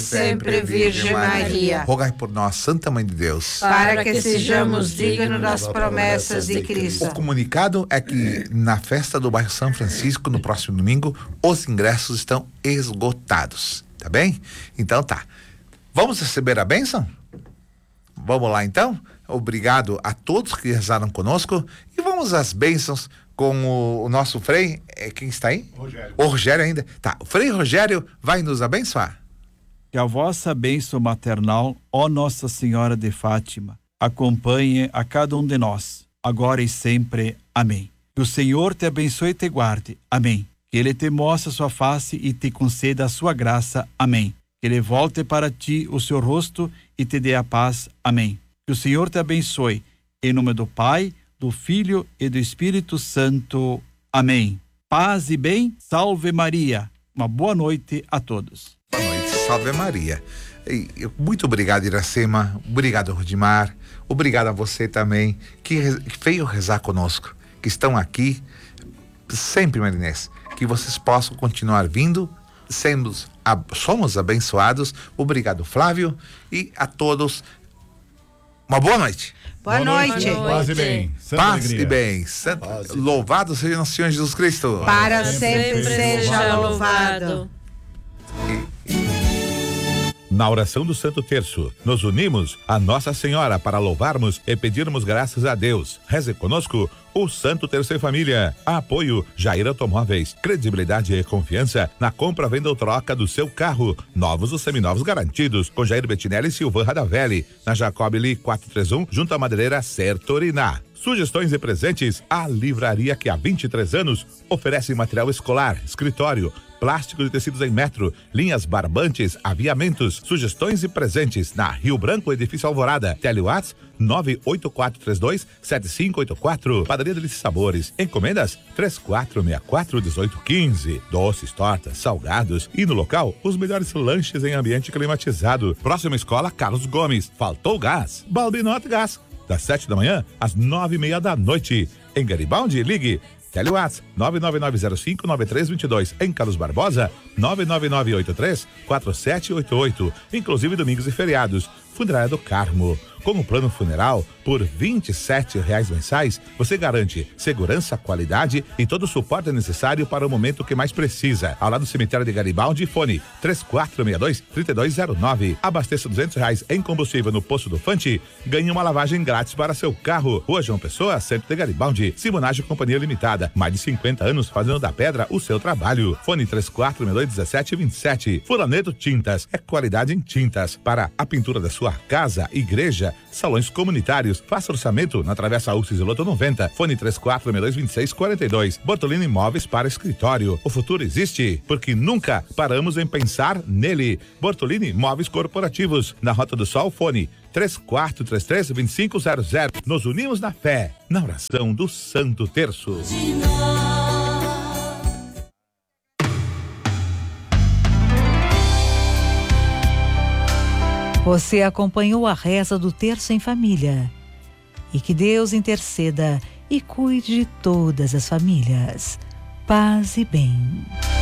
sempre, Virgem Maria. Rogai por nós, Santa Mãe de Deus, para que sejamos dignos das promessas de Cristo. O comunicado é que na festa do bairro São Francisco, no próximo domingo, os ingressos estão esgotados, tá bem? Então tá. Vamos receber a bênção? Vamos lá então? Obrigado a todos que rezaram conosco e vamos às bênçãos com o nosso Frei. Quem está aí? Rogério. O Rogério ainda. Tá, o Frei Rogério vai nos abençoar. Que a vossa bênção maternal, ó Nossa Senhora de Fátima, acompanhe a cada um de nós, agora e sempre. Amém. Que o Senhor te abençoe e te guarde. Amém. Que Ele te mostre a sua face e te conceda a sua graça. Amém. Que Ele volte para ti o seu rosto e te dê a paz. Amém. Que o Senhor te abençoe. Em nome do Pai, do Filho e do Espírito Santo. Amém. Paz e bem, salve Maria. Uma boa noite a todos. Boa noite, salve Maria. Muito obrigado, Iracema. Obrigado, Rodimar. Obrigado a você também que veio rezar conosco, que estão aqui sempre, Marinês. Que vocês possam continuar vindo, somos abençoados. Obrigado, Flávio, e a todos uma boa noite. Boa noite. Paz e bem. Santa Paz alegria. e bem. Louvado seja nosso Senhor Jesus Cristo. Para sempre seja louvado. Na oração do Santo Terço, nos unimos a Nossa Senhora para louvarmos e pedirmos graças a Deus. Reze conosco o Santo Terço em Família. Apoio Jair Automóveis. Credibilidade e confiança na compra, venda ou troca do seu carro. Novos ou seminovos garantidos. Com Jair Bettinelli e Silvan Radavelli. Na Jacob Lee 431, junto à madeireira Sertorina. Sugestões e presentes. A livraria que há 23 anos oferece material escolar, escritório, plástico de tecidos em metro, linhas barbantes, aviamentos. Sugestões e presentes na Rio Branco, Edifício Alvorada. Telewatts 984327584. Padaria Delícia Sabores. Encomendas 34641815. Doces, tortas, salgados e no local os melhores lanches em ambiente climatizado. Próxima escola Carlos Gomes. Faltou gás? Balbinote Gás. Das 7 da manhã às 9:30 da noite. Em Garibaldi, ligue Telewatts 999059322. Em Carlos Barbosa 999834788. Inclusive domingos e feriados. Funerária do Carmo. Com o plano funeral, por R$27 mensais, você garante segurança, qualidade e todo o suporte necessário para o momento que mais precisa. Ao lado do cemitério de Garibaldi, fone 3462-3209. Abasteça R$200 em combustível no posto do Fante. Ganhe uma lavagem grátis para seu carro. Rua João Pessoa, centro de Garibaldi. Simonagem Companhia Limitada. Mais de 50 anos fazendo da pedra o seu trabalho. Fone 3462-1727. Fulaneto Tintas. É qualidade em tintas para a pintura da sua casa, igreja, salões comunitários. Faça orçamento na Travessa Ulcis Loto 90. Fone 3462-2642. Bortolini Imóveis para escritório. O futuro existe porque nunca paramos em pensar nele. Bortolini Imóveis Corporativos. Na Rota do Sol, fone 3433-2500. Nos unimos na fé, na oração do Santo Terço. Você acompanhou a reza do Terço em Família. E que Deus interceda e cuide de todas as famílias. Paz e bem.